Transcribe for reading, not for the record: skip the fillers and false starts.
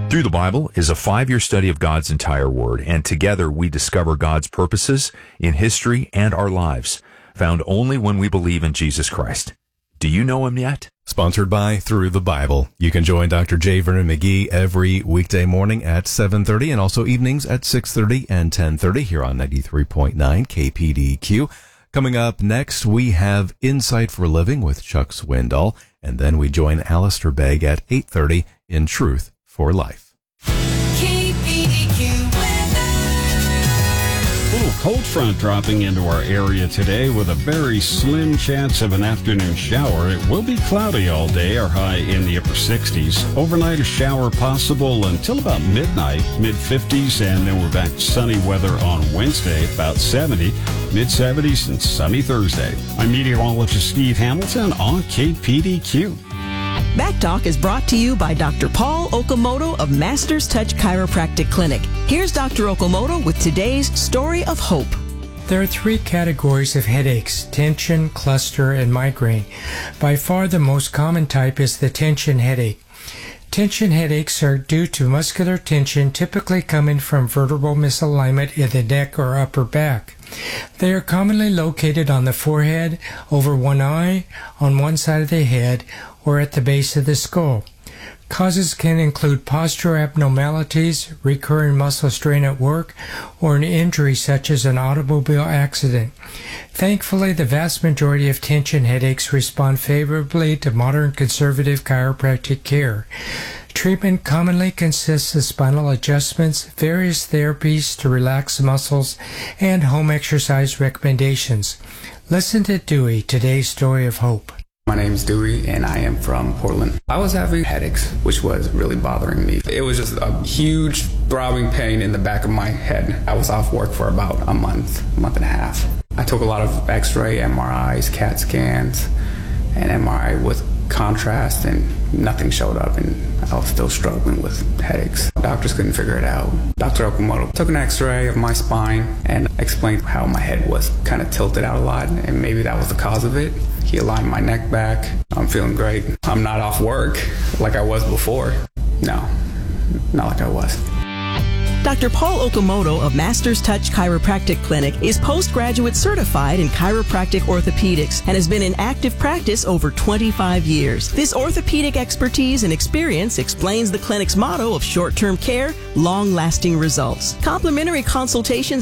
Through the Bible is a 5-year study of God's entire Word, and together we discover God's purposes in history and our lives, found only when we believe in Jesus Christ. Do you know Him yet? Sponsored by Through the Bible. You can join Dr. J. Vernon McGee every weekday morning at 7:30 and also evenings at 6:30 and 10:30 here on 93.9 KPDQ. Coming up next, we have Insight for Living with Chuck Swindoll, and then we join Alistair Begg at 8:30 in Truth for Life. A little cold front dropping into our area today with a very slim chance of an afternoon shower. It will be cloudy all day, our high in the upper 60s. Overnight, a shower possible until about midnight, mid-50s, and then we're back to sunny weather on Wednesday, about 70, mid-70s, and sunny Thursday. I'm meteorologist Steve Hamilton on KPDQ. Back Talk is brought to you by Dr. Paul Okamoto of Masters Touch Chiropractic Clinic. Here's Dr. Okamoto with today's Story of Hope. There are 3 categories of headaches: tension, cluster, and migraine. By far the most common type is the tension headache. Tension headaches are due to muscular tension typically coming from vertebral misalignment in the neck or upper back. They are commonly located on the forehead, over one eye, on one side of the head, or at the base of the skull. Causes can include postural abnormalities, recurring muscle strain at work, or an injury such as an automobile accident. Thankfully, the vast majority of tension headaches respond favorably to modern conservative chiropractic care. Treatment commonly consists of spinal adjustments, various therapies to relax muscles, and home exercise recommendations. Listen to Dewey, today's Story of Hope. My name is Dewey, and I am from Portland. I was having headaches, which was really bothering me. It was just a huge throbbing pain in the back of my head. I was off work for about a month and a half. I took a lot of x-ray, MRIs, CAT scans, and MRI with contrast, and nothing showed up, and I was still struggling with headaches. Doctors couldn't figure it out. Dr. Okamoto took an x-ray of my spine and explained how my head was kind of tilted out a lot, and maybe that was the cause of it. He aligned my neck back. I'm feeling great. I'm not off work like I was before. No, not like I was. Dr. Paul Okamoto of Masters Touch Chiropractic Clinic is postgraduate certified in chiropractic orthopedics and has been in active practice over 25 years. This orthopedic expertise and experience explains the clinic's motto of short-term care, long-lasting results. Complimentary consultations